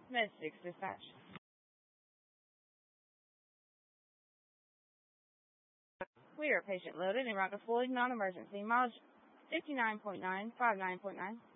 Med 6 dispatch. We are patient loaded and route to Floyd, non-emergency. Mileage 59.9, 59.9.